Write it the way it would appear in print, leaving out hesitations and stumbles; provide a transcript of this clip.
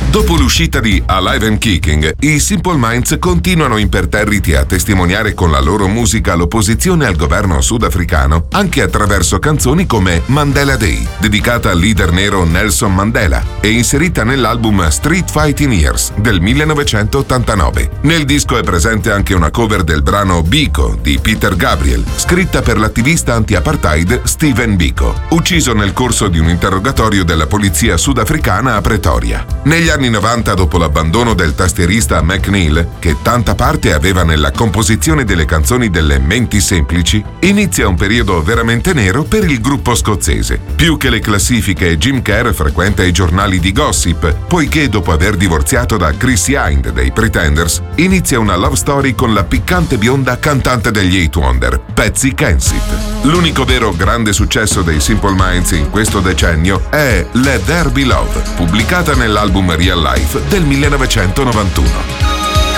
Dopo l'uscita di Alive and Kicking, i Simple Minds continuano imperterriti a testimoniare con la loro musica l'opposizione al governo sudafricano, anche attraverso canzoni come Mandela Day, dedicata al leader nero Nelson Mandela, e inserita nell'album Street Fighting Years del 1989. Nel disco è presente anche una cover del brano Biko di Peter Gabriel, scritta per l'attivista anti-apartheid Stephen Biko, ucciso nel corso di un interrogatorio della polizia sudafricana a Pretoria. Negli anni 90, dopo l'abbandono del tastierista McNeil, che tanta parte aveva nella composizione delle canzoni delle Menti Semplici, inizia un periodo veramente nero per il gruppo scozzese. Più che le classifiche, Jim Kerr frequenta i giornali di gossip, poiché dopo aver divorziato da Chrissy Hind dei Pretenders, inizia una love story con la piccante bionda cantante degli Eight Wonder, Patsy Kensit. L'unico vero grande successo dei Simple Minds in questo decennio è Let There Be Love, pubblicata nell'album Real Life del 1991.